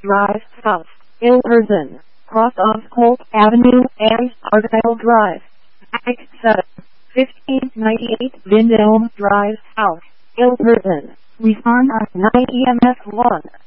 Drive, South, Ilverston, cross off Holt Avenue and Argyle Drive. Act 7, 1598 Vindome Drive, South, Ilverston. Respond on 9 EMS 1.